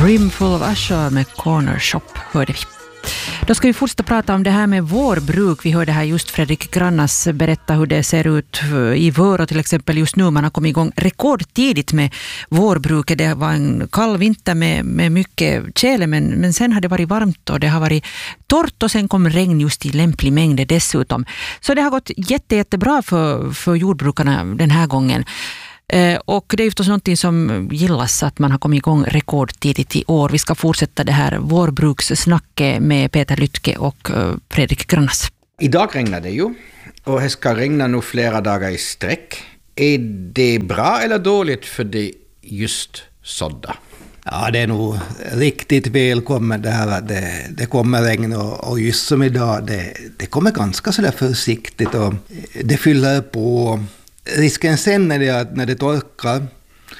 Brimful of Usher med Corner Shop hörde vi. Då ska vi fortsätta prata om det här med vårbruk. Vi hörde här just Fredrik Grannas berätta hur det ser ut i Vörå till exempel just nu. Man har kommit igång rekordtidigt med vårbruket. Det var en kall vinter med mycket tjäle men sen har det varit varmt och det har varit torrt och sen kom regn just i lämplig mängd dessutom. Så det har gått jättebra för jordbrukarna den här gången. Och det är ju förstås någonting som gillas att man har kommit igång rekordtidigt i år. Vi ska fortsätta det här vårbrukssnacket med Peter Lytke och Fredrik Grannas. Idag regnar det ju och det ska regna nu flera dagar i sträck. Är det bra eller dåligt för det just sådda? Ja, det är nog riktigt välkommen det här att det kommer regn och just som idag det kommer ganska sådär försiktigt och det fyller på. Risken sen är det att när det torkar